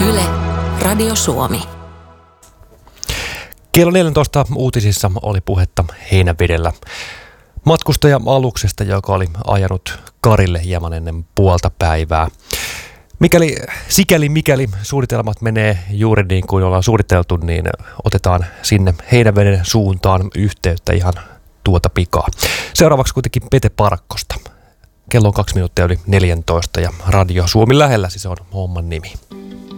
Yle, Radio Suomi. Kello 14 uutisissa oli puhetta Heinävedellä matkustaja-aluksesta, joka oli ajanut Karille hieman ennen puolta päivää. Mikäli suunnitelmat menee juuri niin kuin ollaan suunniteltu, niin otetaan sinne Heinäveden suuntaan yhteyttä ihan tuota pikaa. Seuraavaksi kuitenkin Pete Parkkosta. Kello on 2 minuuttia yli 14 ja Radio Suomi lähellä, siis on homman nimi.